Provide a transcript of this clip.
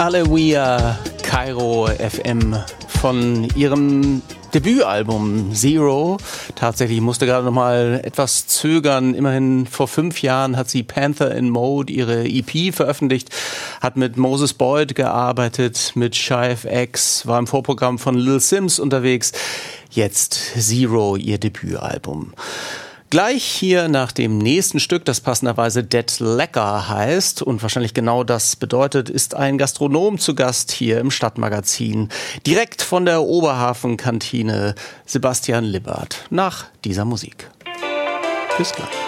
Aleluia, Kairo FM von ihrem Debütalbum Zero. Tatsächlich musste gerade noch mal etwas zögern. Immerhin vor 5 Jahren hat sie Panther in Mode, ihre EP, veröffentlicht, hat mit Moses Boyd gearbeitet, mit Shy FX, war im Vorprogramm von Lil Sims unterwegs. Jetzt Zero, ihr Debütalbum. Gleich hier nach dem nächsten Stück, das passenderweise Dead Lecker heißt und wahrscheinlich genau das bedeutet, ist ein Gastronom zu Gast hier im Stadtmagazin. Direkt von der Oberhafenkantine, Sebastian Lippert, nach dieser Musik. Bis gleich.